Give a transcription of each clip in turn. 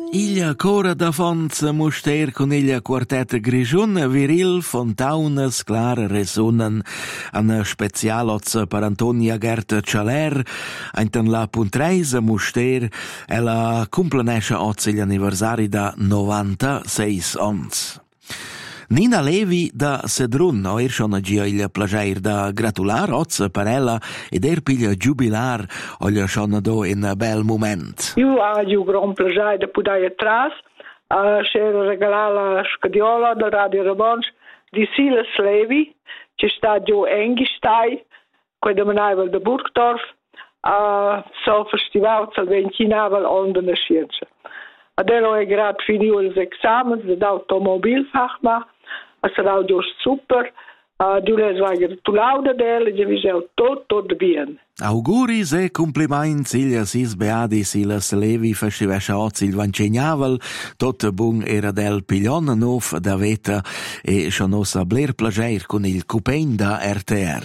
Il cora da Fonz Muster con il quartet Grigiun Viril Fontaunes Clar Resunen an specialoz per Antonia Gert Cialer einten la puntreisa Muster e la cumplenesce oggi gli anniversari da 96 ans. Nina Levi da Sedrun, schon oggi il piacere da gratular oggi per ella ed piglia giubilar oggi schon do in bel moment. Io ho un gran piacere di poter atrás, c'era regalare la scadiola da Radio Romansch di Silas Levi, che sta giù in Engistai, qui da Menaivel da Burgdorf, so festival zal 29 onder de scienze. Adesso è gerade finito gli esami da automobilfachmann. Es war just super. Du les war gratulauda delle, je viseu tot bien. Auguris e compliments il sis beadi Silas Levi festivescha oggi il vancegnavel, tot bun era del Piglion nov da veta e schon ossa bler plager con il cupein da RTR.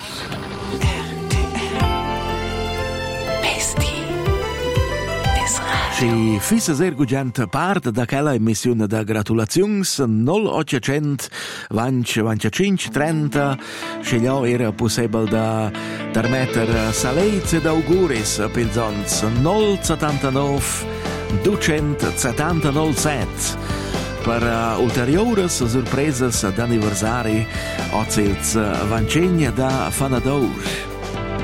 Si fissa sergugent part da quella emissione da gratulazions 0800 25 30 scegliò era possibile da permettere saleize d'auguris pilzons 079 270 07 per ulteriores sorpreses d'anniversari oggi il vancegna da Fanador.